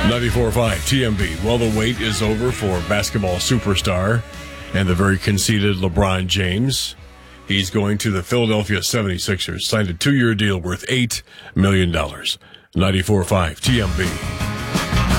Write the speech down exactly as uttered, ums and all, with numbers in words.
ninety-four point five T M B. Well, the wait is over for basketball superstar and the very conceited LeBron James. He's going to the Philadelphia seventy-sixers, signed a two-year deal worth eight million dollars. ninety-four point five T M B.